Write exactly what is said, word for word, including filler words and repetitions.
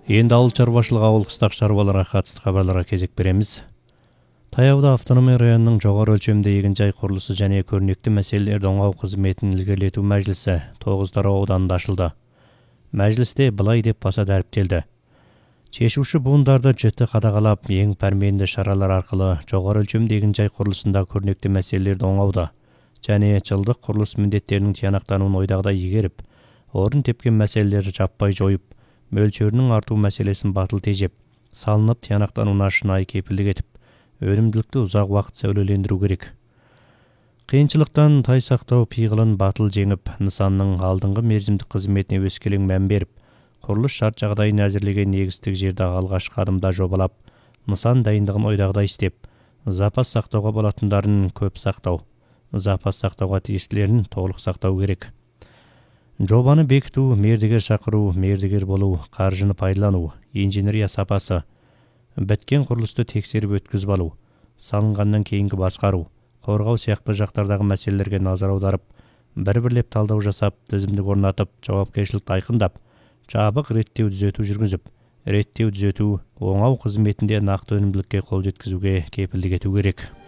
Енді ауыл шаруашылығы ауыл қыстақ шаруаларға қатысты хабарларға кезек береміз. Таяуда автономия районының жоғары өлчемді егінжай құрылысы және көрнекті мәселелерді оңалту қызметін ілгерілету мәжілісі тоғыз тарау ауданында ашылды. Мәжілісте былай деп баса дәріптелді. Шешуші буындарды жіті қадағалап, ең пәрменді шаралар арқылы жоғары өлчемді егінжай құрылысында көрнекті мәселелерді оңалтуды және жылдық құрылыс міндеттерінің тиянақтануын ойдағыдай игеріп, орын тепкен мәселелерді жаппай жойып, мөлшерінің арту мәселесін батыл тежеп, салынып тиянақтануына шынайы кепілдік етіп, өнімділікті ұзақ уақыт сәулелендіру керек. Қиыншылықтан тайсақтау пиғылын батыл жеңіп, нысанның алдыңғы мерзімдік қызметіне өскелең мән беріп, құрылыс шарт жағдайын әзірлеген егістік жерді алғашқы қадамда жобалап, нысан дайындығын ойдағыдай істеп, запас сақтауға болатындарын көп сақтау, запас сақтауға тиістілерін толық сақтау керек. Жобаны бекіту, мердігер шақыру, мердігер болу, қаржыны пайдалану, инженерия сапасы, біткен құрылысты тексеріп өткізіп алу, салынғаннан кейінгі басқару, қорғау сияқты жақтардағы мәселелерге назар аударып, бір-бірлеп талдау жасап, тізімдік орнатып, жауапкершілікті айқындап, жабық реттеу түзету жүргізіп, реттеу түзету, оңау қызметінде нақты өнімділікке қол жеткізуге кепілдік ету керек.